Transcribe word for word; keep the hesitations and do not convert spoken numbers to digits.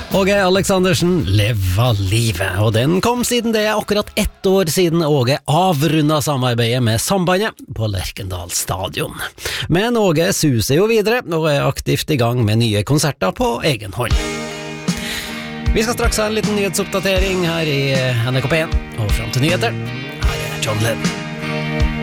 Åge Aleksandersen, Leva livet, og den kom siden det er akkurat ett år siden Åge avrundet samarbeidet med Sambandet på Lerkendal stadion. Men Åge suser jo videre, og er aktivt i gang med nye konserter på egen hånd. Vi skal straks ha en liten nyhetsoppdatering her i N R K P en, og frem til nyheter, her er John Lennon.